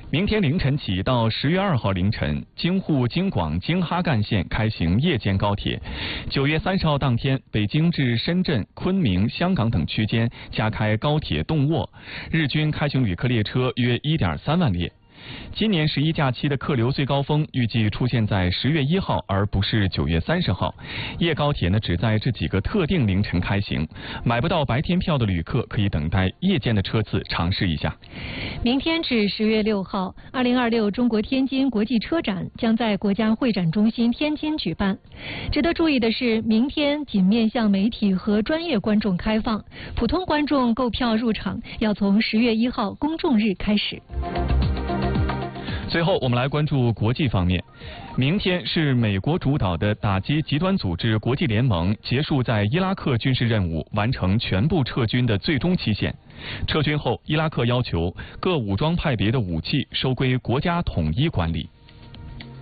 明天凌晨起到10月2号凌晨，京沪、京广、京哈干线开行夜间高铁。9月30号当天，北京至深圳、昆明、香港等区间加开高铁动卧，日均开行旅客列车约1.3万列。今年11假期的客流最高峰预计出现在10月1号，而不是9月30号。夜高铁呢，只在这几个特定凌晨开行，买不到白天票的旅客可以等待夜间的车次尝试一下。 明天至10月6号，2026中国天津国际车展将在国家会展中心天津举办。值得注意的是，明天仅面向媒体和专业观众开放，普通观众购票入场要从10月1号公众日开始。 最后，我们来关注国际方面。明天是美国主导的打击极端组织国际联盟结束在伊拉克军事任务、完成全部撤军的最终期限。撤军后，伊拉克要求各武装派别的武器收归国家统一管理。